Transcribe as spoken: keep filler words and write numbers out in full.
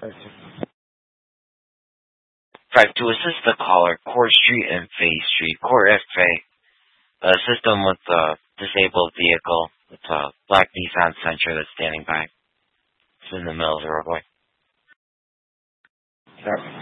Five to assist the caller, Court Street and Fay Street. Court F A. A system with a disabled vehicle with a black Nissan Sentra that's standing by. It's in the middle of the roadway. Sorry.